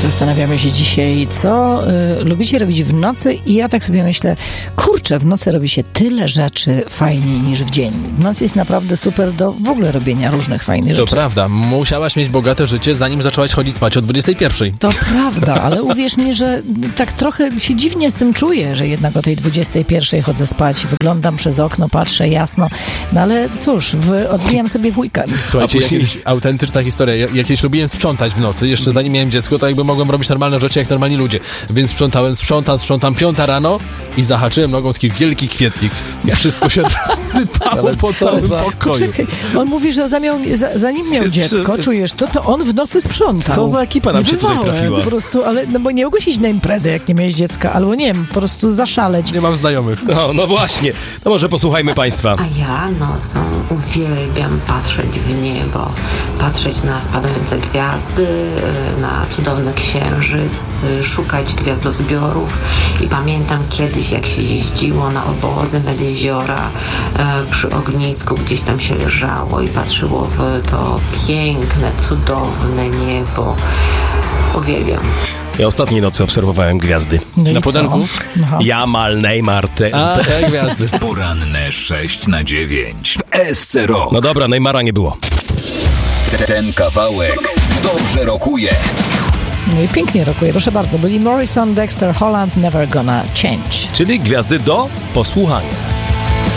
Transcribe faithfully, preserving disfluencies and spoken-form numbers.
Zastanawiamy się dzisiaj, co y, lubicie robić w nocy i ja tak sobie myślę, kurczę, w nocy robi się tyle rzeczy fajniej niż w dzień. W nocy jest naprawdę super do w ogóle robienia różnych fajnych to rzeczy. To prawda, musiałaś mieć bogate życie, zanim zaczęłaś chodzić spać o dwudziestej pierwszej. To prawda, ale uwierz mi, że tak trochę się dziwnie z tym czuję, że jednak o tej dwudziestej pierwszej chodzę spać, wyglądam przez okno, patrzę jasno, no ale cóż, w, odbijam sobie w weekend. Słuchajcie, później... jakaś autentyczna historia. Ja, jak kiedyś lubiłem sprzątać w nocy, jeszcze zanim miałem dziecko, to jakby mogłem robić normalne rzeczy jak normalni ludzie. Więc sprzątałem, sprzątam, sprzątam piąta rano i zahaczyłem nogą taki wielki kwietnik i wszystko się rozsypało Ale po całym za... pokoju. Poczekaj, on mówi, że zamiał, za, zanim miał dziecko, czujesz to, to on w nocy sprzątał. Co za ekipa nam się tutaj trafiła? Po prostu, ale no bo nie mogłeś iść na imprezę, jak nie miałeś dziecka, albo nie wiem, po prostu zaszaleć. Nie mam znajomych. No, no właśnie. No może posłuchajmy państwa. A ja nocą uwielbiam patrzeć w niebo, patrzeć na spadające gwiazdy, na cudowny księżyc, szukać gwiazdozbiorów i pamiętam kiedyś, jak się jeździło na obozy nad jeziora, przy ognisku gdzieś tam się leżało i patrzyło w to piękne, cudowne niebo. Uwielbiam. Ja ostatniej nocy obserwowałem gwiazdy. No na podanku? Jamal, Neymar, te, A, te... te gwiazdy. Poranne sześć na dziewięć w S C Rock. No dobra, Neymara nie było. Ten kawałek dobrze rokuje. No i pięknie rokuje, proszę bardzo. Byli Morrison, Dexter, Holland, Never Gonna Change. Czyli gwiazdy do posłuchania.